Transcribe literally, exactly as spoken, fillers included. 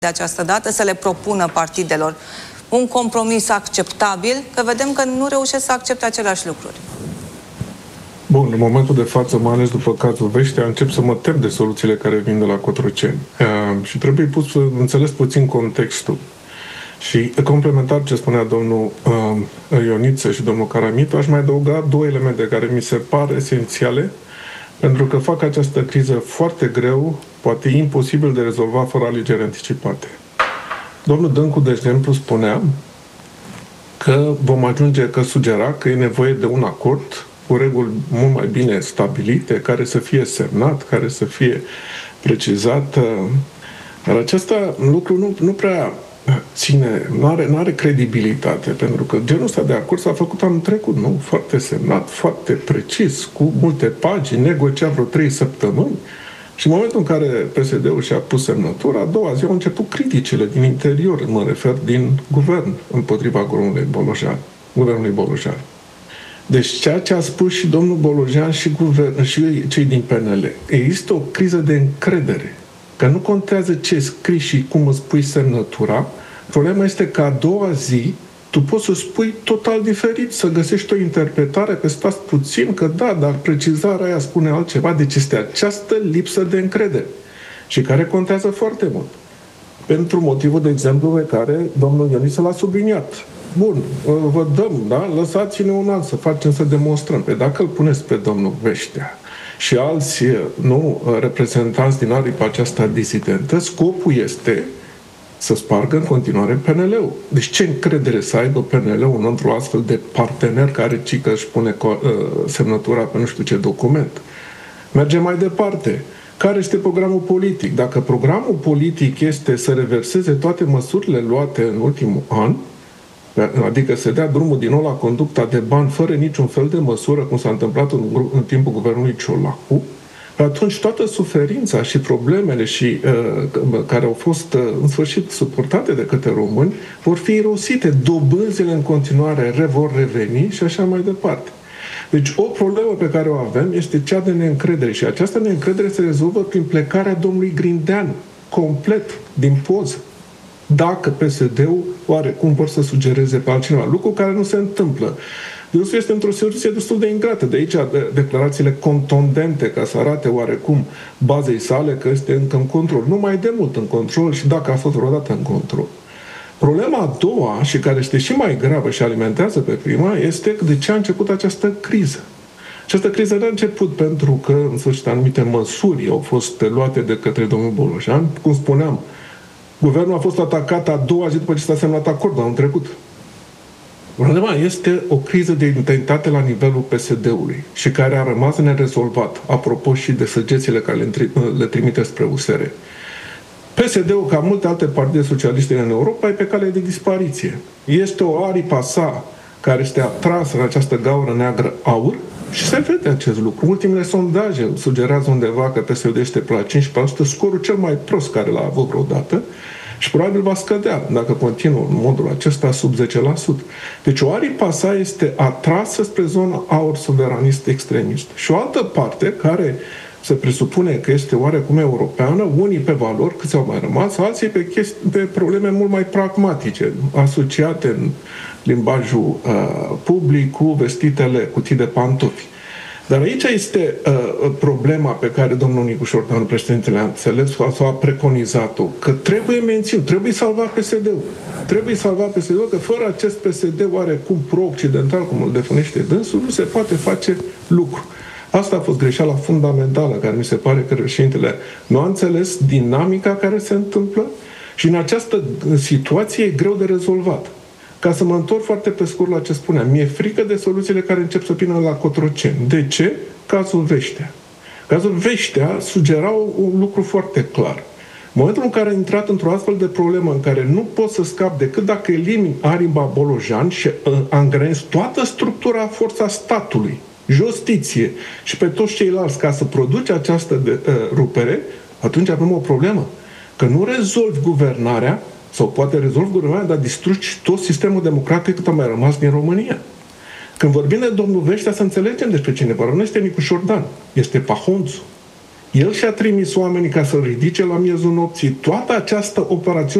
de această dată, să le propună partidelor un compromis acceptabil, că vedem că nu reușesc să accepte aceleași lucruri. Bun, în momentul de față, mai ales după cazul Veștea, încep să mă tem de soluțiile care vin de la Cotroceni. Uh, și trebuie pus să înțeles puțin contextul. Și complementar ce spunea domnul uh, Ioniță și domnul Caramitu, aș mai adăuga două elemente care mi se par esențiale, pentru că fac această criză foarte greu, poate imposibil de rezolvat fără alegeri anticipate. Domnul Dâncu, de exemplu, spunea că vom ajunge, că sugera că e nevoie de un acord cu reguli mult mai bine stabilite, care să fie semnat, care să fie precizat. Dar acest lucru nu, nu prea ține, nu are, nu are credibilitate, pentru că genul ăsta de acord s-a făcut anul trecut, nu? Foarte semnat, foarte precis, cu multe pagini, negociat vreo trei săptămâni. Și în momentul în care P S D-ul și-a pus semnătura, a doua zi au început criticile din interior, mă refer din guvern, împotriva guvernului Bolojan. Guvernului Bolojan. Deci ceea ce a spus și domnul Bolojan și, guvern, și cei din P N L, există o criză de încredere, că nu contează ce scrii și cum îți pui semnătura, problema este că a doua zi tu poți să spui total diferit, să găsești o interpretare, că stați puțin, că da, dar precizarea aia spune altceva. Deci este această lipsă de încredere și care contează foarte mult. Pentru motivul, de exemplu, pe care domnul Ioniță l-a subliniat. Bun, vă dăm, da? Lăsați-ne un an să facem, să demonstrăm. Pe dacă îl puneți pe domnul Veștea și alți, nu, reprezentanți din aripa aceasta disidentă, scopul este să spargă în continuare P N L-ul. Deci ce încredere să aibă P N L-ul într-un astfel de partener care cică își pune semnătura pe nu știu ce document? Mergem mai departe. Care este programul politic? Dacă programul politic este să reverseze toate măsurile luate în ultimul an, adică să dea drumul din nou la conducta de bani fără niciun fel de măsură, cum s-a întâmplat în, în timpul guvernului Ciolacu, atunci toată suferința și problemele și, uh, care au fost uh, în sfârșit suportate de către români vor fi irosite, dobânzile în continuare re vor reveni și așa mai departe. Deci o problemă pe care o avem este cea de neîncredere și această neîncredere se rezolvă prin plecarea domnului Grindeanu complet din poză. Dacă P S D-ul oarecum vor să sugereze pe altcineva, lucru care nu se întâmplă. Dânsul este într-o situație destul de ingrată. De aici de declarațiile contundente ca să arate oarecum bazei sale că este încă în control. Nu mai de mult în control și dacă a fost vreodată în control. Problema a doua, și care este și mai gravă și alimentează pe prima, este de ce a început această criză. Această criză nu a început pentru că, în sfârșit, anumite măsuri au fost luate de către domnul Bolojan. Cum spuneam, guvernul a fost atacat a doua zi după ce s-a semnat acordul anul trecut. Problema este o criză de identitate la nivelul P S D-ului și care a rămas nerezolvat, apropo și de săgețile care le, le trimite spre U S R. P S D-ul, ca multe alte partide socialiste în Europa, e pe cale de dispariție. Este o aripa sa care este atrasă în această gaură neagră aur și se vede acest lucru. Ultimele sondaje sugerează undeva că P S D este pe la cincisprezece la sută, scorul cel mai prost care l-a avut vreodată, și probabil va scădea, dacă continuă în modul acesta, sub zece la sută. Deci o aripa sa este atrasă spre zona aur suveranist extremist. Și o altă parte, care se presupune că este oarecum europeană, unii pe valori, câți au mai rămas, alții pe, chesti- pe probleme mult mai pragmatice, asociate în limbajul uh, public cu vestitele cutii de pantofi. Dar aici este uh, problema pe care domnul Nicu Șordan, președintele, a înțeles sau a preconizat-o, că trebuie menținut, trebuie salvat P S D-ul. Trebuie salvat P S D-ul, că fără acest P S D oarecum pro-occidental, cum îl definește dânsul, nu se poate face lucru. Asta a fost greșeala fundamentală, care mi se pare că președintele nu a înțeles dinamica care se întâmplă și în această situație e greu de rezolvat. Ca să mă întorc foarte pe scurt la ce spuneam, mi-e frică de soluțiile care încep să vină la Cotroceni. De ce? Cazul Veștea. Cazul Veștea sugera un lucru foarte clar. În momentul în care ai intrat într-o astfel de problemă în care nu poți să scapi decât dacă elimini aripa Bolojan și uh, angrenezi toată structura, forța statului, justiție și pe toți ceilalți ca să produci această de, uh, rupere, atunci avem o problemă. Că nu rezolvi guvernarea, sau poate rezolvi guvernarea, dar distrugi tot sistemul democratic cât a mai rămas din România. Când vorbim de domnul Veștea, să înțelegem despre cine vorbește. Nu este Nicu Șordan, este Pahonțu. El și-a trimis oamenii ca să ridice la miezul nopții. Toată această operațiune